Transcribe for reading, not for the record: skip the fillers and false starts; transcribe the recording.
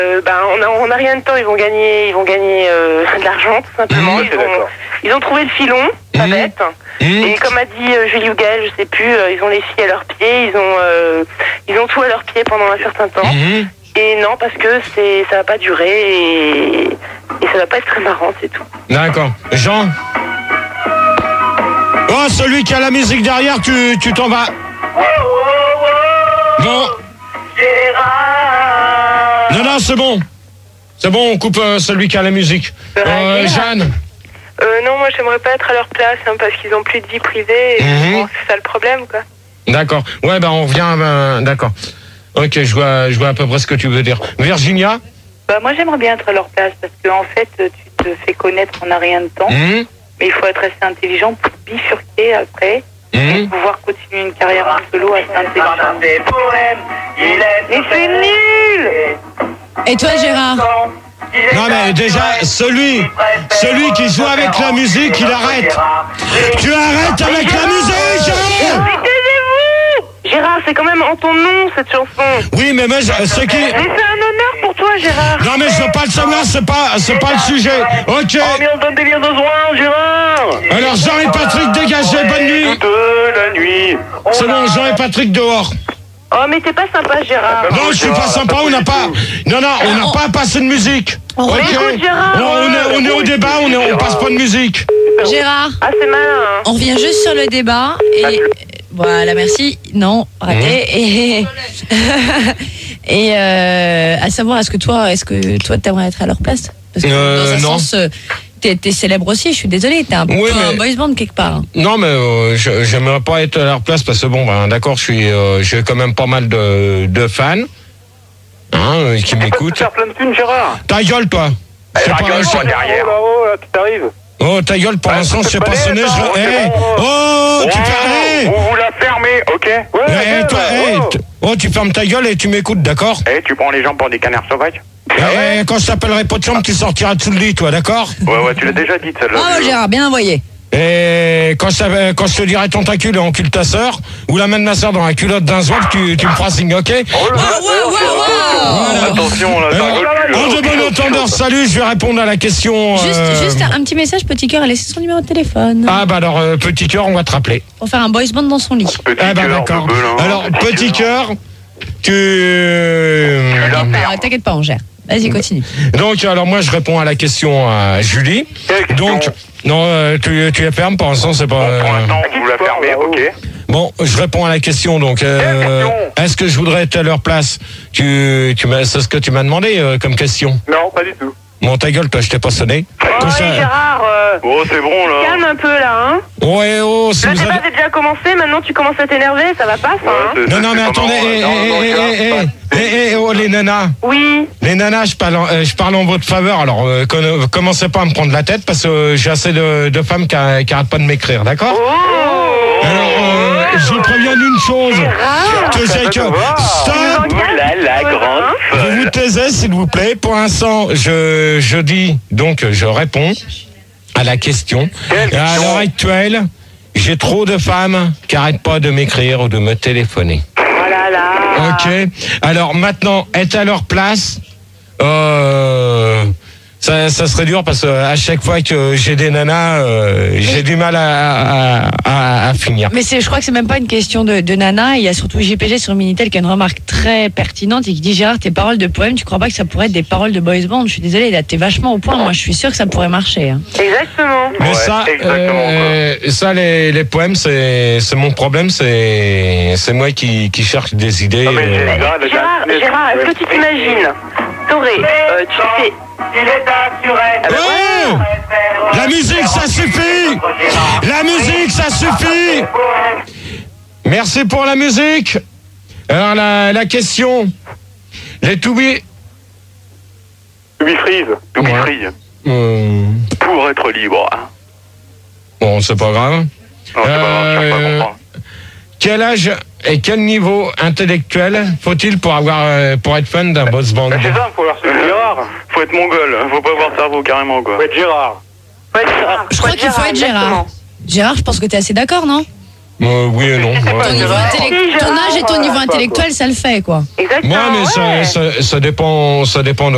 On a rien de temps, ils vont gagner de l'argent tout simplement. Ils ont trouvé le filon, pas bête. Et comme a dit Julie ou Gaël, je sais plus, ils ont les filles à leurs pieds, ils ont tout à leurs pieds pendant un certain temps. Et non, parce que ça va pas durer et ça va pas être très marrant, c'est tout. D'accord. Jean? Oh, celui qui a la musique derrière, tu t'en vas. Bon. Non, c'est bon. C'est bon, on coupe celui qui a la musique. Jeanne? Non, moi j'aimerais pas être à leur place parce qu'ils ont plus de vie privée et c'est ça le problème, quoi. D'accord. Ouais, on revient. D'accord. Ok, je vois à peu près ce que tu veux dire. Virginia? Moi j'aimerais bien être à leur place parce qu'en fait tu te fais connaître en un rien de temps. Mais il faut être assez intelligent pour bifurquer après et pouvoir continuer une carrière en solo assez intelligente. Mais c'est nul! Et toi, Gérard? Non, mais déjà, celui qui joue avec la musique, il arrête. Tu arrêtes avec la musique, Gérard! Gérard, c'est quand même en ton nom, cette chanson. Oui, mais ce qui... Mais c'est un honneur pour toi, Gérard. Non, mais je veux pas le savoir, c'est pas le sujet. Ok. Oh, mais on donne des liens de soin, Gérard. Alors, Jean et Patrick, dégagez, bonne nuit. De la nuit. C'est bon, Jean et Patrick dehors. Oh, mais t'es pas sympa, Gérard. Non, je suis pas sympa, on n'a pas passé de musique. Ok. Écoute, Gérard. On est au débat, on passe pas de musique. Gérard? Ah, c'est malin, hein. On revient juste sur le débat et... Voilà, merci. Non, raté. Et à savoir, est-ce que toi, t'aimerais être à leur place? Parce que dans un sens, t'es célèbre aussi. Je suis désolée, t'es un peu un boys band quelque part. Non, mais j'aimerais pas être à leur place parce que d'accord, j'ai quand même pas mal de fans qui m'écoutent. Tu vas faire plein de thunes, Gérard. Ta gueule, toi. Derrière. Là, tu t'arrives. Oh, ta gueule, pour l'instant, je sais pas sonner. Vous la fermez, ok? Tu fermes ta gueule et tu m'écoutes, d'accord? Tu prends les gens pour des canards sauvages? Quand je t'appellerai pas de chambre, tu sortiras dessous le lit, toi, d'accord? Ouais, tu l'as déjà dit, celle-là. Oh, Gérard, bien envoyé. Et quand je te dirai tentacule et encule ta sœur, ou la main de ma sœur dans la culotte d'un zouave, tu me feras signe, ok? Attention, là, en de bon entendeur, salut, je vais répondre à la question. Juste un petit message, Petit Cœur a laissé son numéro de téléphone. Ah, alors, Petit Cœur, on va te rappeler. Pour faire un boys band dans son lit. D'accord. Alors, Petit Cœur, t'inquiète pas, on gère. Vas-y, continue. Donc, alors moi, je réponds à la question à Julie. Donc, non, tu la fermes, pour l'instant, c'est pas... Pour l'instant, vous la fermez, ok. Bon, je réponds à la question, donc, est-ce que je voudrais être à leur place? C'est ce que tu m'as demandé comme question. Non, pas du tout. Bon, ta gueule, toi, je t'ai pas sonné. Gérard, c'est bon, là. calme un peu, là, hein. Ouais, si le vous débat avez... a déjà commencé, maintenant tu commences à t'énerver, ça va pas, ça, hein. Non, mais attendez, les nanas. Oui. Les nanas, je parle en votre faveur, alors commencez pas à me prendre la tête, parce que j'ai assez de femmes qui arrêtent pas de m'écrire, d'accord? Alors, je vous préviens d'une chose. Stop! La grande. Vous vous taisez, s'il vous plaît. Pour l'instant, je dis, donc je réponds à la question. Et à l'heure actuelle, j'ai trop de femmes qui n'arrêtent pas de m'écrire ou de me téléphoner. Oh là là. Ok. Alors maintenant, être à leur place, ça serait dur parce que à chaque fois que j'ai des nanas, j'ai du mal à finir. Mais je crois que c'est même pas une question de nana. Il y a surtout JPG sur Minitel qui a une remarque très pertinente et qui dit: Gérard, tes paroles de poèmes, tu crois pas que ça pourrait être des paroles de boys band? Je suis désolée, là t'es vachement au point. Moi je suis sûre que ça pourrait marcher. Hein. Exactement. Mais ça, les poèmes, c'est mon problème. C'est moi qui cherche des idées. Gérard, est-ce que tu t'imagines? Tu fais... La musique, ça suffit! La musique, ça suffit! Merci pour la musique. Alors, la question. Les To Be Free. Pour être libre. Bon, c'est pas grave. Non, c'est pas grave, je cherche pas à comprendre. Quel âge et quel niveau intellectuel faut-il pour être fan d'un boys band? C'est ça, faut être mongol, faut pas avoir de cerveau carrément, quoi. Faut être Gérard. Je crois qu'il faut être Gérard. Gérard, je pense que t'es assez d'accord, non? Oui et non. Ton âge et ton niveau intellectuel, ça le fait, quoi. Exactement. Moi, mais ça dépend de